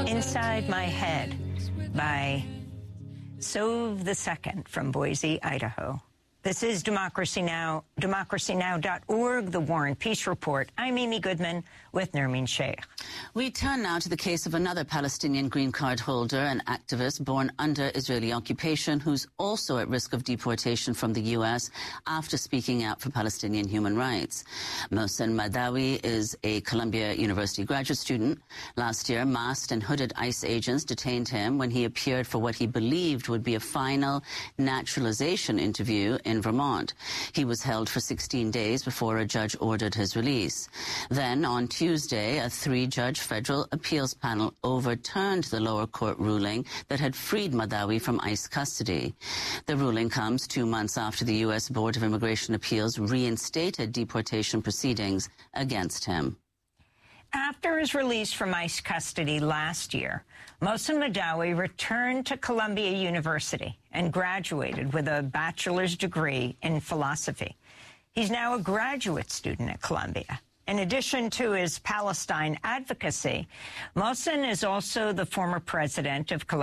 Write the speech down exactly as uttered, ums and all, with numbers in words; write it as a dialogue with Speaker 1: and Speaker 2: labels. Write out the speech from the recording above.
Speaker 1: Inside My Head by Sove the Second from Boise, Idaho. This is Democracy Now!, democracy now dot org, the War and Peace Report. I'm Amy Goodman with Nermeen Sheikh.
Speaker 2: We turn now to the case of another Palestinian green card holder and activist born under Israeli occupation who's also at risk of deportation from the U S after speaking out for Palestinian human rights. Mohsen Madawi is a Columbia University graduate student. Last year, masked and hooded ICE agents detained him when he appeared for what he believed would be a final naturalization interview in Vermont. He was held for sixteen days before a judge ordered his release. Then, on Tuesday, a three-judge federal appeals panel overturned the lower court ruling that had freed Madawi from ICE custody. The ruling comes two months after the U S Board of Immigration Appeals reinstated deportation proceedings against him.
Speaker 1: After his release from ICE custody last year, Mohsen Madawi returned to Columbia University and graduated with a bachelor's degree in philosophy. He's now a graduate student at Columbia. In addition to his Palestine advocacy, Mohsen is also the former president of Columbia